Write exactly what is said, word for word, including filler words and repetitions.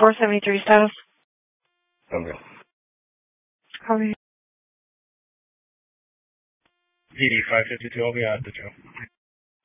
four seventy-three status. Okay. How are you? P D five fifty-two, I'll be out at the jail.